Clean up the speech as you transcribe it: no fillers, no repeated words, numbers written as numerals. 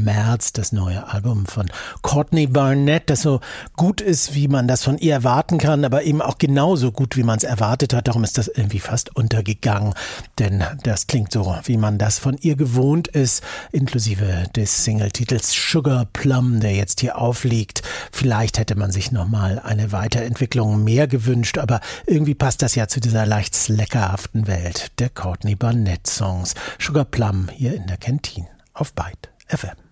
März das neue Album von Courtney Barnett, das so gut ist, wie man das von ihr erwarten kann, aber eben auch genauso gut, wie man es erwartet hat. Darum ist das irgendwie fast untergegangen, denn das klingt so, wie man das von ihr gewohnt ist, inklusive des Singletitels Sugar Plum, der jetzt hier aufliegt. Vielleicht hätte man sich nochmal eine Weiterentwicklung mehr gewünscht, aber irgendwie passt das ja zu dieser leicht sleckerhaften Welt der Courtney Barnett Songs. Sugar Plum hier in der Kantine auf Byte FM.